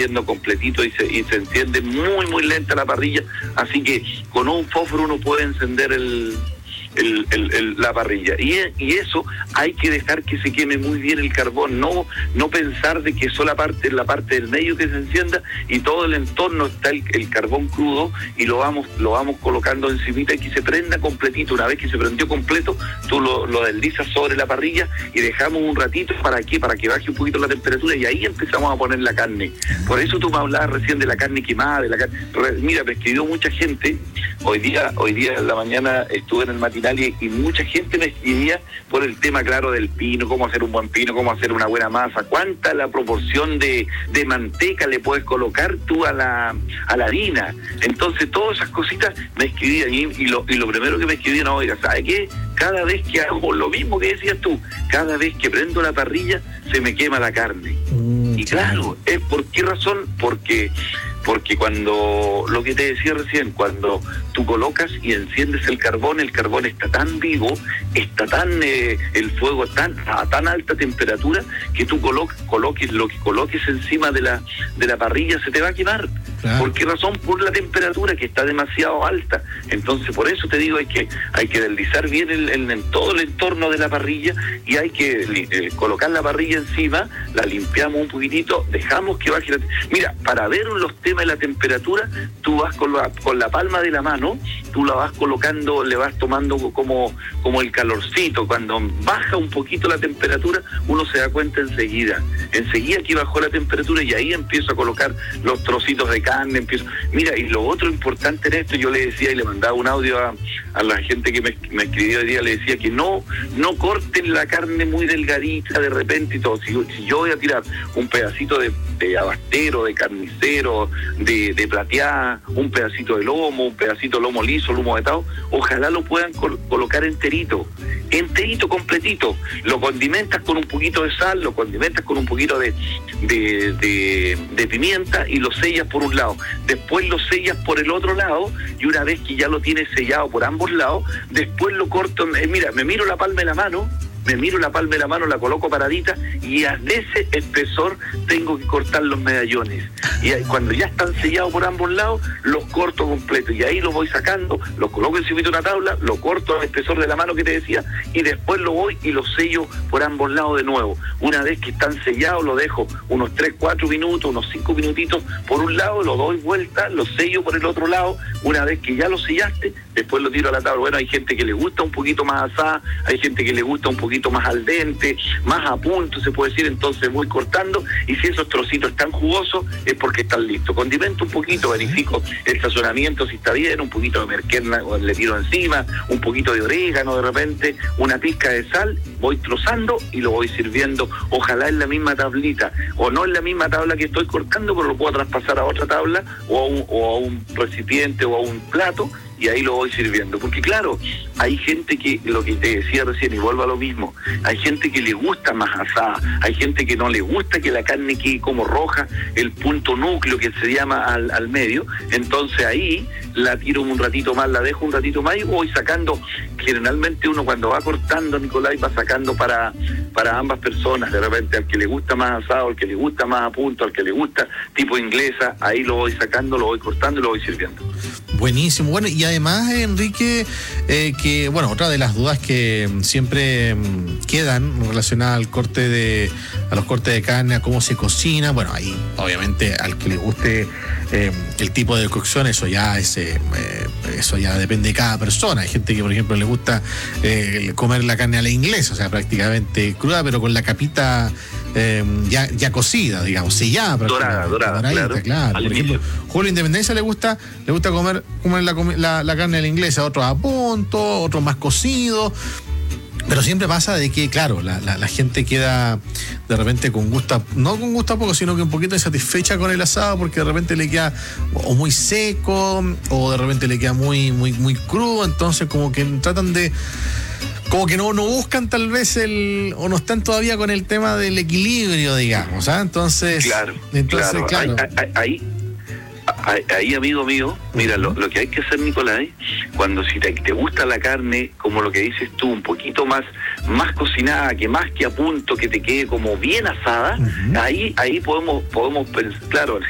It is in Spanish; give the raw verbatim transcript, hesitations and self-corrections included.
hirviendo completito y se, y se enciende muy, muy lenta la parrilla, así que con un fósforo uno puede encender el... El, el, el, la parrilla y, y eso hay que dejar que se queme muy bien el carbón, no no pensar de que sola parte la parte del medio que se encienda y todo el entorno está el, el carbón crudo y lo vamos lo vamos colocando encimita y que se prenda completito. Una vez que se prendió completo, tú lo, lo deslizas sobre la parrilla y dejamos un ratito para que para que baje un poquito la temperatura y ahí empezamos a poner la carne. Por eso tú me hablabas recién de la carne quemada, de la carne. Mira, me escribió mucha gente hoy día hoy día en la mañana, estuve en el matinal Y, y mucha gente me escribía por el tema, claro, del pino, cómo hacer un buen pino, cómo hacer una buena masa, cuánta la proporción de, de manteca le puedes colocar tú a la a la harina. Entonces, todas esas cositas me escribían y, y, lo, y lo primero que me escribían, oiga, ¿sabe qué? Cada vez que hago lo mismo que decías tú, cada vez que prendo la parrilla, se me quema la carne. Mm, y claro, ¿es por qué razón? Porque... Porque cuando, lo que te decía recién, cuando tú colocas y enciendes el carbón, el carbón está tan vivo, está tan, eh, el fuego tan a tan alta temperatura, que tú colo- coloques lo que coloques encima de la de la parrilla se te va a quemar. Claro. ¿Por qué razón? Por la temperatura que está demasiado alta. Entonces, por eso te digo, hay que hay que deslizar bien el, el, en todo el entorno de la parrilla y hay que eh, colocar la parrilla encima, la limpiamos un poquitito, dejamos que baje la... Mira, para ver los temas de la temperatura, tú vas con la, con la palma de la mano, tú la vas colocando, le vas tomando como, como el calorcito. Cuando baja un poquito la temperatura, uno se da cuenta enseguida. Enseguida que bajó la temperatura y ahí empiezo a colocar los trocitos de carne, empiezo... Mira, y lo otro importante en esto, yo le decía y le mandaba un audio a, a la gente que me, me escribió hoy día, le decía que no, no corten la carne muy delgadita de repente y todo. Si, si yo voy a tirar un pedacito de, de abastero, de carnicero, de, de plateada, un pedacito de lomo, un pedacito de lomo liso, lomo vetado, ojalá lo puedan col- colocar enterito, enterito, completito. Lo condimentas con un poquito de sal, lo condimentas con un poquito de, de, de, de pimienta y lo sellas por un lado. Después lo sellas por el otro lado y una vez que ya lo tienes sellado por ambos lados, después lo corto. Eh, mira, me miro la palma de la mano, me miro la palma de la mano, la coloco paradita y a ese espesor tengo que cortar los medallones. Y ahí, cuando ya están sellados por ambos lados, los corto completo y ahí los voy sacando, los coloco encima de una tabla, lo corto al espesor de la mano que te decía y después lo voy y los sello por ambos lados de nuevo. Una vez que están sellados, lo dejo unos tres, cuatro minutos, unos cinco minutitos por un lado, lo doy vuelta, lo sello por el otro lado. Una vez que ya lo sellaste, después lo tiro a la tabla. Bueno, hay gente que le gusta un poquito más asada, hay gente que le gusta un poquito más al dente, más a punto, se puede decir. Entonces voy cortando y si esos trocitos están jugosos es porque están listos. Condimento un poquito, verifico el sazonamiento si está bien, un poquito de merquerna le tiro encima, un poquito de orégano de repente, una pizca de sal, voy trozando y lo voy sirviendo, ojalá en la misma tablita o no en la misma tabla que estoy cortando, pero lo puedo traspasar a otra tabla o a un, o a un recipiente o a un plato y ahí lo voy sirviendo. Porque claro, hay gente que, lo que te decía recién, y vuelvo a lo mismo, hay gente que le gusta más asada, hay gente que no le gusta que la carne quede como roja, el punto núcleo que se llama al, al medio, entonces ahí la tiro un ratito más, la dejo un ratito más y voy sacando. Generalmente uno cuando va cortando, Nicolás, va sacando para, para ambas personas, de repente al que le gusta más asado, al que le gusta más a punto, al que le gusta tipo inglesa, ahí lo voy sacando, lo voy cortando y lo voy sirviendo. Buenísimo. Bueno, y además, Enrique, eh, que, bueno, otra de las dudas que siempre quedan relacionadas al corte de, a los cortes de carne, a cómo se cocina, bueno, ahí, obviamente, al que le guste eh, el tipo de cocción, eso ya es, eh, eso ya depende de cada persona. Hay gente que, por ejemplo, le gusta eh, comer la carne a la inglesa, o sea, prácticamente cruda, pero con la capita Eh, ya, ya cocida, digamos, sellada, dorada, dorada, doradita, claro. claro. Por ejemplo, Julio Independencia le gusta, le gusta comer, comer la, la, la carne a la inglesa, otros a punto, otros más cocido. Pero siempre pasa de que, claro, la, la, la gente queda de repente con gusto, no con gusto a poco, sino que un poquito insatisfecha con el asado porque de repente le queda o muy seco o de repente le queda muy, muy, muy crudo. Entonces como que tratan de... como que no, no buscan tal vez el, o no están todavía con el tema del equilibrio, digamos, ¿ah? Entonces, claro, entonces, claro. claro. Ahí, ahí, ahí, ahí, amigo mío, mira, lo, lo que hay que hacer, Nicolás, cuando si te, te gusta la carne, como lo que dices tú, un poquito más, más cocinada, que más que a punto, que te quede como bien asada, uh-huh. ahí, ahí podemos, podemos, claro,